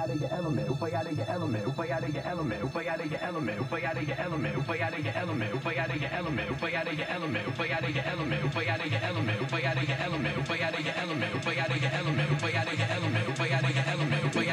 out of your element, way out of your element, way out of your element, way out of your element, way out of your element, way out of your element, way out of your element, way out of your element, way out of your element, way out of your element, way out of your element, way out of your element, way out of your element,